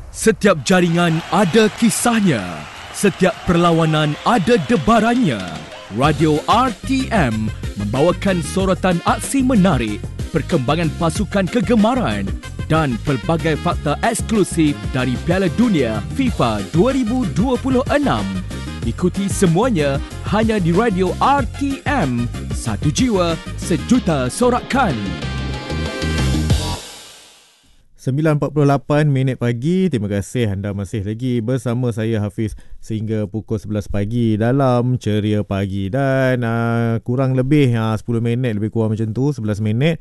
Setiap jaringan ada kisahnya. Setiap perlawanan ada debarannya. Radio RTM membawakan sorotan aksi menarik, perkembangan pasukan kegemaran dan pelbagai fakta eksklusif dari Piala Dunia FIFA 2026. Ikuti semuanya hanya di Radio RTM. Satu jiwa, sejuta sorakan. 9.48 minit pagi. Terima kasih anda masih lagi bersama saya Hafiz sehingga pukul 11 pagi dalam Ceria Pagi. Dan kurang lebih 10 minit lebih kurang macam tu, 11 minit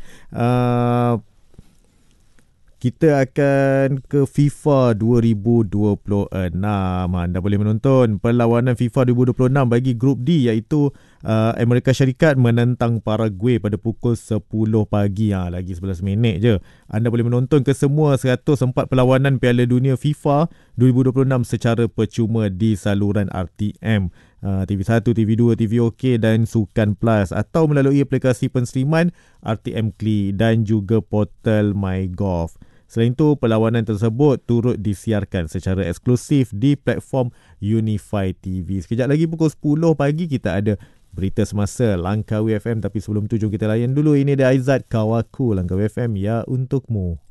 kita akan ke FIFA 2026. Anda boleh menonton perlawanan FIFA 2026 bagi grup D, iaitu Amerika Syarikat menentang Paraguay pada pukul 10 pagi. Lagi 11 minit je. Anda boleh menonton kesemua 104 perlawanan Piala Dunia FIFA 2026 secara percuma di saluran RTM, TV1, TV2, TV OK dan Sukan Plus, atau melalui aplikasi penstreaman RTM Kli dan juga portal MyGolf. Selain itu, perlawanan tersebut turut disiarkan secara eksklusif di platform Unify TV. Sekejap lagi pukul 10 pagi kita ada berita semasa Langkawi FM. Tapi sebelum tu, jom kita layan dulu. Ini dia Aizat Kawaku, Langkawi FM, ya untukmu.